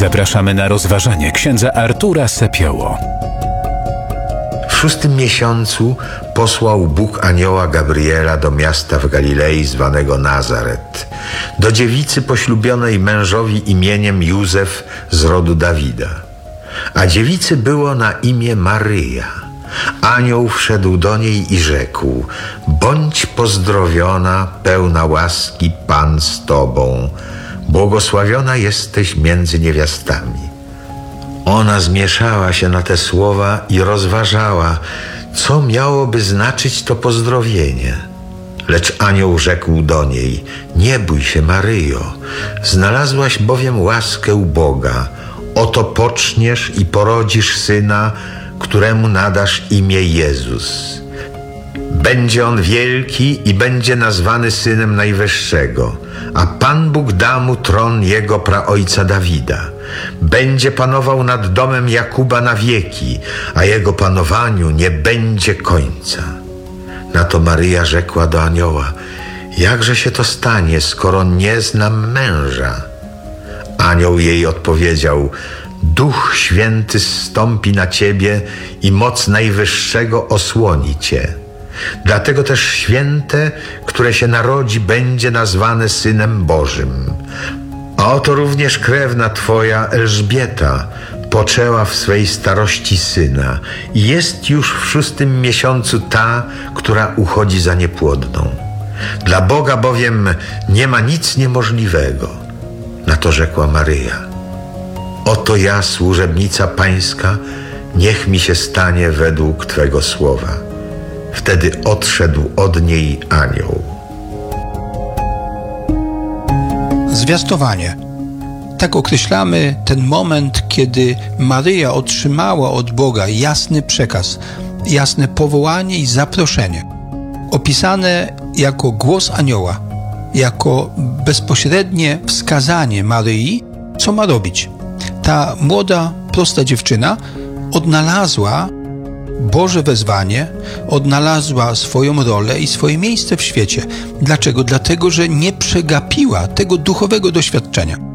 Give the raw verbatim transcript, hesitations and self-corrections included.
Zapraszamy na rozważanie księdza Artura Sepioło. W szóstym miesiącu posłał Bóg anioła Gabriela do miasta w Galilei zwanego Nazaret, do dziewicy poślubionej mężowi imieniem Józef z rodu Dawida. A dziewicy było na imię Maryja. Anioł wszedł do niej i rzekł: bądź pozdrowiona, pełna łaski, Pan z tobą, błogosławiona jesteś między niewiastami. Ona zmieszała się na te słowa i rozważała, co miałoby znaczyć to pozdrowienie. Lecz anioł rzekł do niej: nie bój się, Maryjo, znalazłaś bowiem łaskę u Boga. Oto poczniesz i porodzisz syna, któremu nadasz imię Jezus. Będzie on wielki i będzie nazwany Synem Najwyższego, a Pan Bóg da mu tron jego praojca Dawida. Będzie panował nad domem Jakuba na wieki, a jego panowaniu nie będzie końca. Na to Maryja rzekła do anioła: jakże się to stanie, skoro nie znam męża? Anioł jej odpowiedział: Duch Święty zstąpi na ciebie i moc Najwyższego osłoni cię. Dlatego też święte, które się narodzi, będzie nazwane Synem Bożym. A oto również krewna twoja Elżbieta poczęła w swej starości syna i jest już w szóstym miesiącu ta, która uchodzi za niepłodną. Dla Boga bowiem nie ma nic niemożliwego. Na to rzekła Maryja: oto ja, służebnica Pańska, niech mi się stanie według Twego słowa. Wtedy odszedł od niej anioł. Zwiastowanie. Tak określamy ten moment, kiedy Maryja otrzymała od Boga jasny przekaz, jasne powołanie i zaproszenie, opisane jako głos anioła, jako bezpośrednie wskazanie Maryi, co ma robić. Ta młoda, prosta dziewczyna odnalazła Boże wezwanie, odnalazła swoją rolę i swoje miejsce w świecie. Dlaczego? Dlatego, że nie przegapiła tego duchowego doświadczenia.